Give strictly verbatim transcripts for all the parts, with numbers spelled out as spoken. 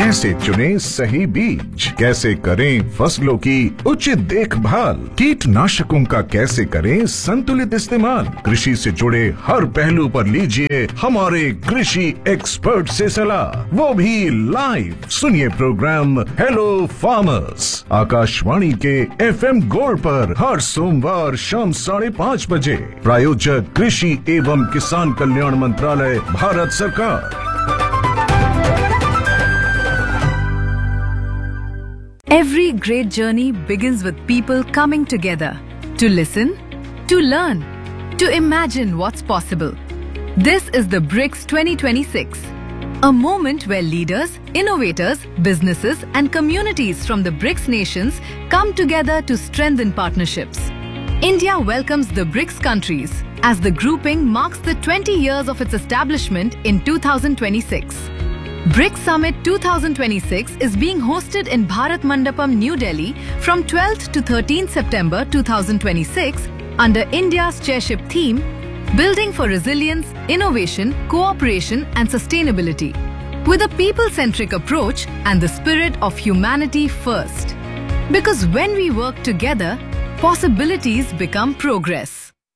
कैसे चुने सही बीज, कैसे करें फसलों की उचित देखभाल, कीटनाशकों का कैसे करें संतुलित इस्तेमाल। कृषि से जुड़े हर पहलू पर लीजिए हमारे कृषि एक्सपर्ट से सलाह, वो भी लाइव। सुनिए प्रोग्राम हेलो फार्मर्स आकाशवाणी के एफएम गोल्ड पर हर सोमवार शाम साढ़े पाँच बजे। प्रायोजक कृषि एवं किसान कल्याण मंत्रालय, भारत सरकार। Every great journey begins with people coming together to listen, to learn, to imagine what's possible. This is the BRICS twenty twenty-six, a moment where leaders, innovators, businesses and communities from the BRICS nations come together to strengthen partnerships. India welcomes the BRICS countries as the grouping marks the twenty years of its establishment in two thousand twenty-six. BRICS Summit twenty twenty-six is being hosted in Bharat Mandapam, New Delhi from twelfth to thirteenth September two thousand twenty-six under India's chairship theme, Building for Resilience, Innovation, Cooperation and Sustainability, with a people-centric approach and the spirit of humanity first. Because when we work together, possibilities become progress.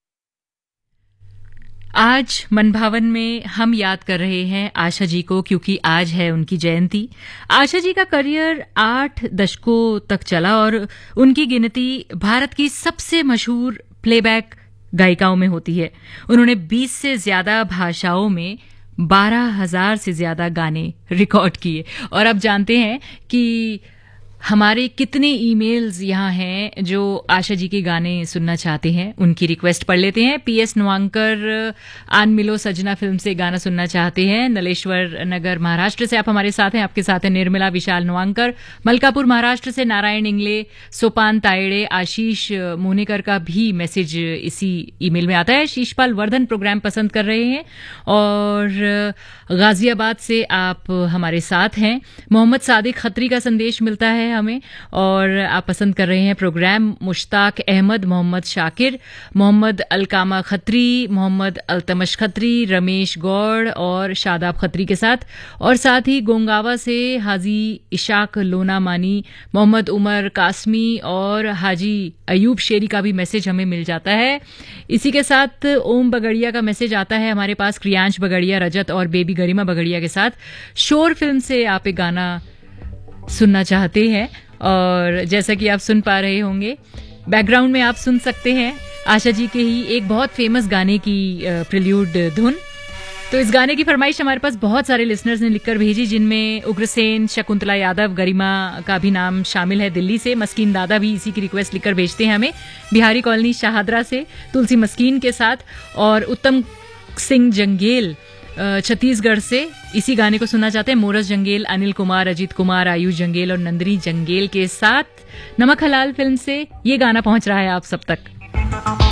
आज मनभावन में हम याद कर रहे हैं आशा जी को, क्योंकि आज है उनकी जयंती। आशा जी का करियर आठ दशकों तक चला और उनकी गिनती भारत की सबसे मशहूर प्लेबैक गायिकाओं में होती है। उन्होंने बीस से ज्यादा भाषाओं में बारह हजार से ज्यादा गाने रिकॉर्ड किए। और अब जानते हैं कि हमारे कितने ईमेल्स यहाँ हैं जो आशा जी के गाने सुनना चाहते हैं। उनकी रिक्वेस्ट पढ़ लेते हैं। पीएस नवांकर आन मिलो सजना फिल्म से गाना सुनना चाहते हैं। नलेश्वर नगर महाराष्ट्र से आप हमारे साथ हैं। आपके साथ है निर्मला विशाल नवांकर। मलकापुर महाराष्ट्र से नारायण इंगले, सोपान तायड़े, आशीष मोनेकर का भी मैसेज इसी ईमेल में आता है। शीशपाल वर्धन प्रोग्राम पसंद कर रहे हैं और गाजियाबाद से आप हमारे साथ हैं। मोहम्मद सादिक खत्री का संदेश मिलता है हमें और आप पसंद कर रहे हैं प्रोग्राम। मुश्ताक अहमद, मोहम्मद शाकिर, मोहम्मद अलकामा खत्री, मोहम्मद अल्तमश खत्री, रमेश गौड़ और शादाब खत्री के साथ। और साथ ही गोंगावा से हाजी इशाक लोना मानी, मोहम्मद उमर कासमी और हाजी अयूब शेरी का भी मैसेज हमें मिल जाता है। इसी के साथ ओम बगड़िया का मैसेज आता है हमारे पास। क्रियांश बगड़िया, रजत और बेबी गरिमा बगड़िया के साथ शोर फिल्म से आप एक गाना सुनना चाहते हैं और जैसा कि आप सुन पा रहे होंगे बैकग्राउंड में आप सुन सकते हैं आशा जी के ही एक बहुत फेमस गाने की प्रिल्यूड धुन। तो इस गाने की फरमाइश हमारे पास बहुत सारे लिसनर्स ने लिखकर भेजी, जिनमें उग्रसेन, शकुंतला यादव, गरिमा का भी नाम शामिल है दिल्ली से। मस्कीन दादा भी इसी की रिक्वेस्ट लिखकर भेजते हैं हमें बिहारी कॉलोनी शाहदरा से तुलसी मस्कीन के साथ। और उत्तम सिंह जंगेल छत्तीसगढ़ से इसी गाने को सुनना चाहते हैं। मोरस जंगेल, अनिल कुमार, अजीत कुमार, आयुष जंगेल और नंदिनी जंगेल के साथ नमक हलाल फिल्म से ये गाना पहुंच रहा है आप सब तक।